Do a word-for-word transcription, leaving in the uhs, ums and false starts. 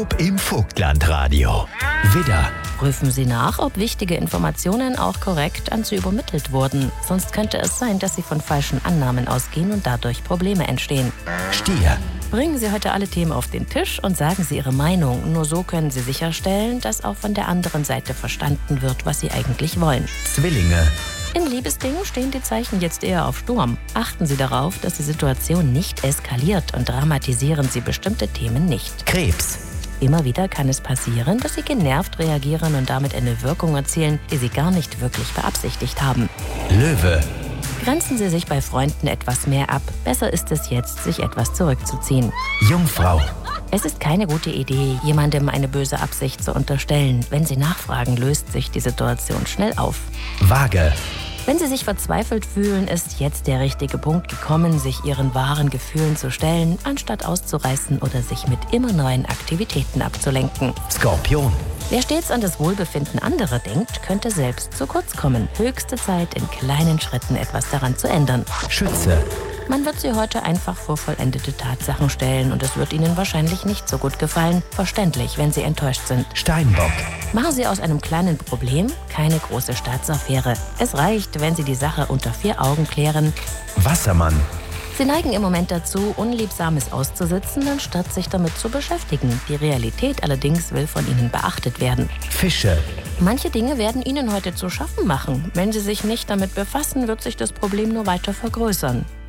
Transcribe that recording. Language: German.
Im Vogtlandradio. Widder. Prüfen Sie nach, ob wichtige Informationen auch korrekt an Sie übermittelt wurden. Sonst könnte es sein, dass Sie von falschen Annahmen ausgehen und dadurch Probleme entstehen. Stier. Bringen Sie heute alle Themen auf den Tisch und sagen Sie Ihre Meinung. Nur so können Sie sicherstellen, dass auch von der anderen Seite verstanden wird, was Sie eigentlich wollen. Zwillinge. In Liebesdingen stehen die Zeichen jetzt eher auf Sturm. Achten Sie darauf, dass die Situation nicht eskaliert und dramatisieren Sie bestimmte Themen nicht. Krebs. Immer wieder kann es passieren, dass Sie genervt reagieren und damit eine Wirkung erzielen, die Sie gar nicht wirklich beabsichtigt haben. Löwe. Grenzen Sie sich bei Freunden etwas mehr ab. Besser ist es jetzt, sich etwas zurückzuziehen. Jungfrau. Es ist keine gute Idee, jemandem eine böse Absicht zu unterstellen. Wenn Sie nachfragen, löst sich die Situation schnell auf. Waage. Wenn Sie sich verzweifelt fühlen, ist jetzt der richtige Punkt gekommen, sich Ihren wahren Gefühlen zu stellen, anstatt auszureißen oder sich mit immer neuen Aktivitäten abzulenken. Skorpion. Wer stets an das Wohlbefinden anderer denkt, könnte selbst zu kurz kommen. Höchste Zeit, in kleinen Schritten etwas daran zu ändern. Schütze. Man wird Sie heute einfach vor vollendete Tatsachen stellen und es wird Ihnen wahrscheinlich nicht so gut gefallen. Verständlich, wenn Sie enttäuscht sind. Steinbock. Machen Sie aus einem kleinen Problem keine große Staatsaffäre. Es reicht, wenn Sie die Sache unter vier Augen klären. Wassermann. Sie neigen im Moment dazu, Unliebsames auszusitzen, anstatt sich damit zu beschäftigen. Die Realität allerdings will von Ihnen beachtet werden. Fische. Manche Dinge werden Ihnen heute zu schaffen machen. Wenn Sie sich nicht damit befassen, wird sich das Problem nur weiter vergrößern.